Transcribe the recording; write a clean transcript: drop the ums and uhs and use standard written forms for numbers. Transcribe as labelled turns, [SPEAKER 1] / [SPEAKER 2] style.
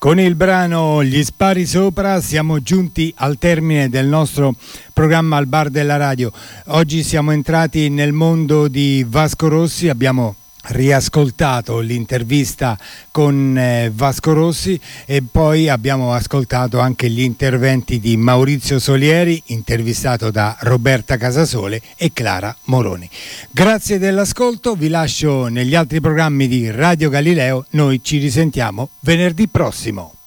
[SPEAKER 1] Con il brano Gli spari sopra siamo giunti al termine del nostro programma Al Bar della Radio. Oggi siamo entrati nel mondo di Vasco Rossi, abbiamo riascoltato l'intervista con Vasco Rossi e poi abbiamo ascoltato anche gli interventi di Maurizio Solieri, intervistato da Roberta Casasole e Clara Moroni. Grazie dell'ascolto, vi lascio negli altri programmi di Radio Galileo, noi ci risentiamo venerdì prossimo.